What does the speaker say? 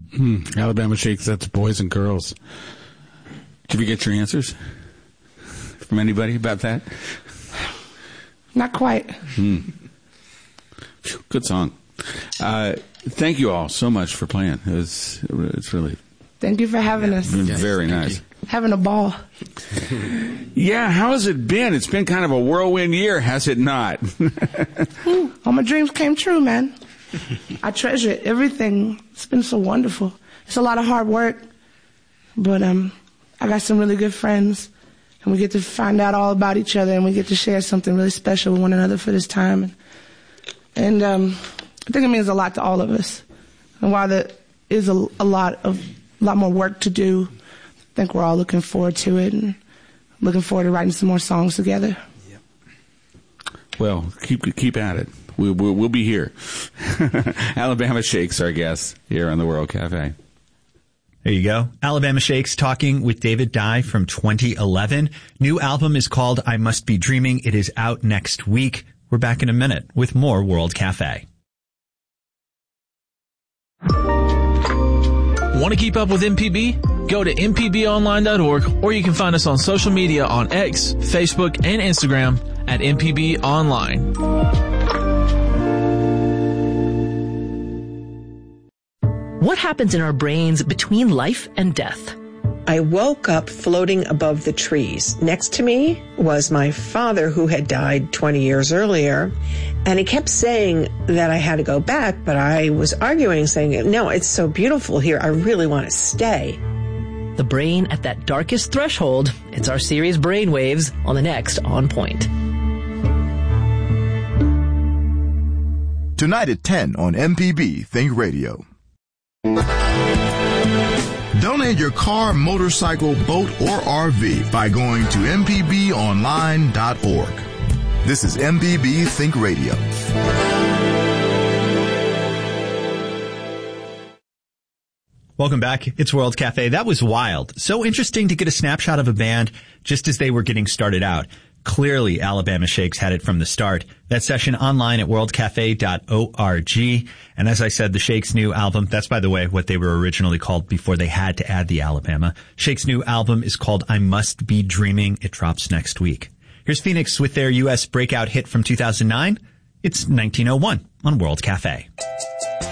Alabama Shakes, that's boys and girls. Did you get your answers from anybody about that? Not quite. Good song. Thank you all so much for playing. It's really... Thank you for having us. Very nice. Having a ball. Yeah, how has it been? It's been kind of a whirlwind year, has it not? All my dreams came true, man. I treasure it. Everything. It's been so wonderful. It's a lot of hard work, but I got some really good friends, and we get to find out all about each other, and we get to share something really special with one another for this time. And I think it means a lot to all of us. And while there is a lot more work to do, I think we're all looking forward to it and looking forward to writing some more songs together. Yep. Well, keep at it. We'll be here. Alabama Shakes, our guest here on the World Cafe. There you go. Alabama Shakes talking with David Dye from 2011. New album is called I Must Be Dreaming. It is out next week. We're back in a minute with more World Cafe. Want to keep up with MPB? Go to mpbonline.org, or you can find us on social media on X, Facebook, and Instagram at MPB Online. What happens in our brains between life and death? I woke up floating above the trees. Next to me was my father, who had died 20 years earlier, and he kept saying that I had to go back, but I was arguing, saying, no, it's so beautiful here. I really want to stay. The brain at that darkest threshold. It's our series Brainwaves on the next On Point. Tonight at 10 on MPB Think Radio. Donate your car, motorcycle, boat, or RV by going to mpbonline.org. This is MPB Think Radio. Welcome back. It's World Cafe. That was wild. So interesting to get a snapshot of a band just as they were getting started out. Clearly, Alabama Shakes had it from the start. That session online at worldcafe.org. And as I said, the Shakes' new album, that's, by the way, what they were originally called before they had to add the Alabama. Shakes' new album is called I Must Be Dreaming. It drops next week. Here's Phoenix with their U.S. breakout hit from 2009. It's 1901 on World Cafe.